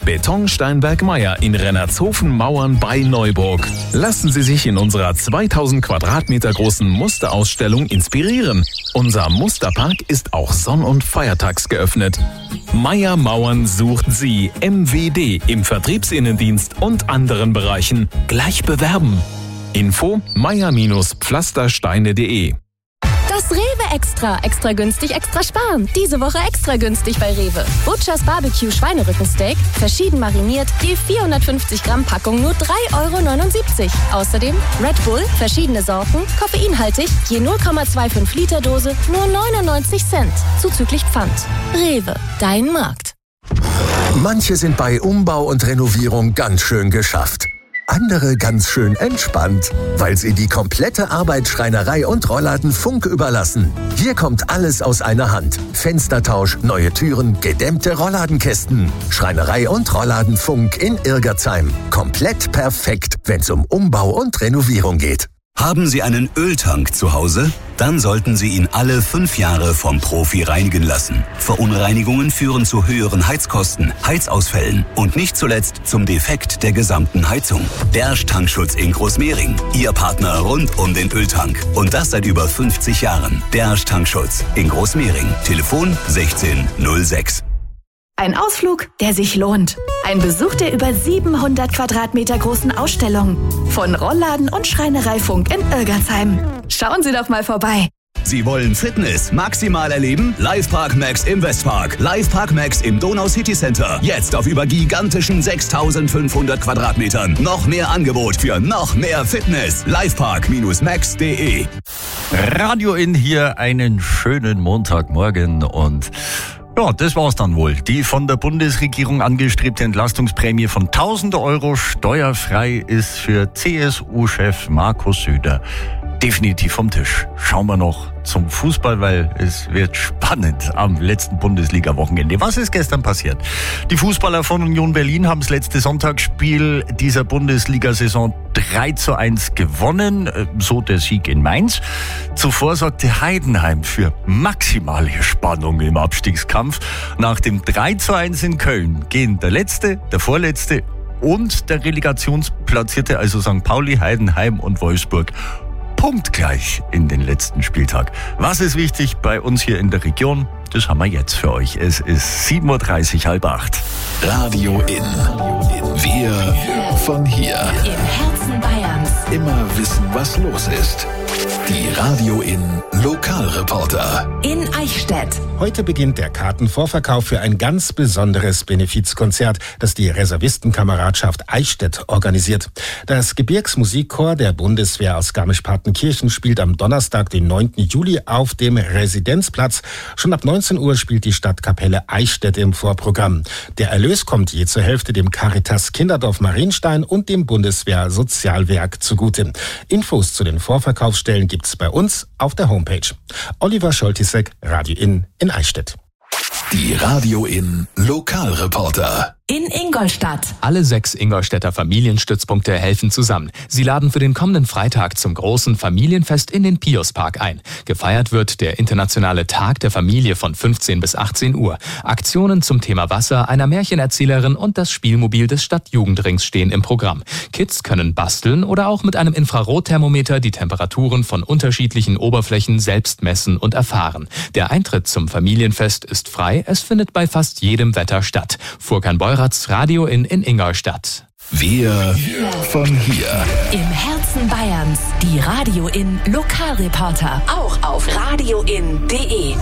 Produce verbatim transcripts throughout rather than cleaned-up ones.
Beton Steinberg-Meyer in Rennertshofen-Mauern bei Neuburg. Lassen Sie sich in unserer zweitausend Quadratmeter großen Musterausstellung inspirieren. Unser Musterpark ist auch sonn- und feiertags geöffnet. Meyer Mauern sucht Sie, M W D, im Vertriebsinnendienst und anderen Bereichen. Gleich bewerben. Info meyer Pflastersteine punkt de. Das Rewe Extra. Extra günstig, extra sparen. Diese Woche extra günstig bei Rewe. Butchers Barbecue Schweinerückensteak, verschieden mariniert, je vierhundertfünfzig Gramm Packung nur drei Euro neunundsiebzig. Außerdem Red Bull, verschiedene Sorten, koffeinhaltig, je null Komma fünfundzwanzig Liter Dose, nur neunundneunzig Cent. Zuzüglich Pfand. Rewe, dein Markt. Manche sind bei Umbau und Renovierung ganz schön geschafft. Andere ganz schön entspannt, weil sie die komplette Arbeit Schreinerei und Rollladen Funk überlassen. Hier kommt alles aus einer Hand. Fenstertausch, neue Türen, gedämmte Rollladenkästen. Schreinerei und Rollladen Funk in Irgerzheim. Komplett perfekt, wenn es um Umbau und Renovierung geht. Haben Sie einen Öltank zu Hause? Dann sollten Sie ihn alle fünf Jahre vom Profi reinigen lassen. Verunreinigungen führen zu höheren Heizkosten, Heizausfällen und nicht zuletzt zum Defekt der gesamten Heizung. Dersch Tankschutz in Großmehring. Ihr Partner rund um den Öltank. Und das seit über fünfzig Jahren. Dersch Tankschutz in Großmehring. Telefon sechzehn null sechs. Ein Ausflug, der sich lohnt. Ein Besuch der über siebenhundert Quadratmeter großen Ausstellung. Von Rollladen und Schreinerei Funk in Irgerzheim. Schauen Sie doch mal vorbei. Sie wollen Fitness maximal erleben? Livepark Max im Westpark. Livepark Max im Donau City Center. Jetzt auf über gigantischen sechstausendfünfhundert Quadratmetern. Noch mehr Angebot für noch mehr Fitness. Livepark Max punkt de. Radio in hier, einen schönen Montagmorgen und ja, das war's dann wohl. Die von der Bundesregierung angestrebte Entlastungsprämie von tausend Euro steuerfrei ist für C S U-Chef Markus Söder definitiv vom Tisch. Schauen wir noch zum Fußball, weil es wird spannend am letzten Bundesliga-Wochenende. Was ist gestern passiert? Die Fußballer von Union Berlin haben das letzte Sonntagsspiel dieser Bundesliga-Saison drei zu eins gewonnen, so der Sieg in Mainz. Zuvor sorgte Heidenheim für maximale Spannung im Abstiegskampf. Nach dem drei zu eins in Köln gehen der Letzte, der Vorletzte und der Relegationsplatzierte, also Sankt Pauli, Heidenheim und Wolfsburg, punktgleich in den letzten Spieltag. Was ist wichtig bei uns hier in der Region? Das haben wir jetzt für euch. Es ist sieben Uhr dreißig, halb acht. Radio in. Wir von hier. Im Herzen Bayerns. Immer wissen, was los ist. Die Radio in Lokalreporter. In Eichstätt. Heute beginnt der Kartenvorverkauf für ein ganz besonderes Benefizkonzert, das die Reservistenkameradschaft Eichstätt organisiert. Das Gebirgsmusikchor der Bundeswehr aus Garmisch-Partenkirchen spielt am Donnerstag, den neunten Juli, auf dem Residenzplatz. Schon ab neunzehn Uhr spielt die Stadtkapelle Eichstätt im Vorprogramm. Der Erlös kommt je zur Hälfte dem Caritas Kinderdorf Marienstein und dem Bundeswehr Sozialwerk zugute. Infos zu den Vorverkaufsstellen gibt's bei uns auf der Homepage. Oliver Scholtisek, Radio in in Eichstätt. Die Radio in Lokalreporter. In Ingolstadt. Alle sechs Ingolstädter Familienstützpunkte helfen zusammen. Sie laden für den kommenden Freitag zum großen Familienfest in den Piuspark ein. Gefeiert wird der internationale Tag der Familie von fünfzehn bis achtzehn Uhr. Aktionen zum Thema Wasser, einer Märchenerzählerin und das Spielmobil des Stadtjugendrings stehen im Programm. Kids können basteln oder auch mit einem Infrarotthermometer die Temperaturen von unterschiedlichen Oberflächen selbst messen und erfahren. Der Eintritt zum Familienfest ist frei. Es findet bei fast jedem Wetter statt. Furkan Beurats, Radio in in Ingolstadt. Wir von hier. Im Herzen Bayerns. Die Radio in Lokalreporter. Auch auf radioin punkt de.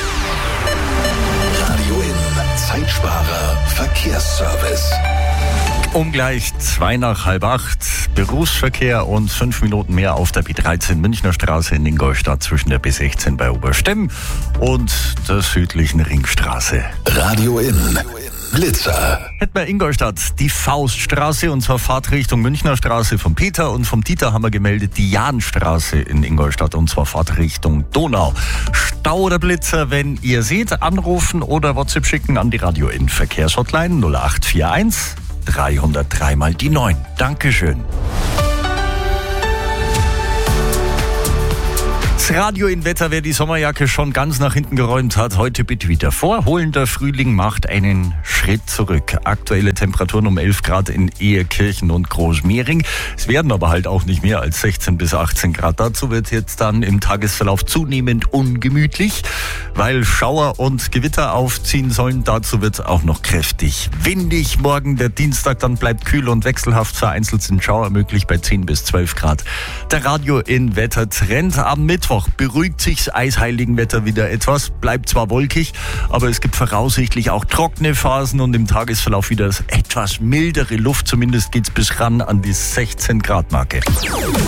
Radio in Zeitsparer Verkehrsservice. Um gleich zwei nach halb acht, Berufsverkehr und fünf Minuten mehr auf der B dreizehn Münchner Straße in Ingolstadt zwischen der B sechzehn bei Oberstemm und der südlichen Ringstraße. Radio in Blitzer. Hätten wir Ingolstadt die Fauststraße, und zwar Fahrtrichtung Münchner Straße vom Peter, und vom Dieter haben wir gemeldet die Jahnstraße in Ingolstadt, und zwar Fahrtrichtung Donau. Stau oder Blitzer, wenn ihr seht, anrufen oder WhatsApp schicken an die Radio in Verkehrshotline null acht vier eins dreihundertdrei mal die neun. Dankeschön. Das Radio in Wetter, wer die Sommerjacke schon ganz nach hinten geräumt hat, heute bitte wieder vorholen. Der Frühling macht einen Schritt zurück. Aktuelle Temperaturen um elf Grad in Ehekirchen und Großmehring. Es werden aber halt auch nicht mehr als sechzehn bis achtzehn Grad. Dazu wird jetzt dann im Tagesverlauf zunehmend ungemütlich, weil Schauer und Gewitter aufziehen sollen. Dazu wird auch noch kräftig windig. Morgen der Dienstag, dann bleibt kühl und wechselhaft. Vereinzelt sind Schauer möglich bei zehn bis zwölf Grad. Der Radio in Wetter Trend am Mittwoch beruhigt sich's Eisheiligenwetter wieder etwas, bleibt zwar wolkig, aber es gibt voraussichtlich auch trockene Phasen und im Tagesverlauf wieder etwas mildere Luft, zumindest geht's bis ran an die sechzehn Grad Marke.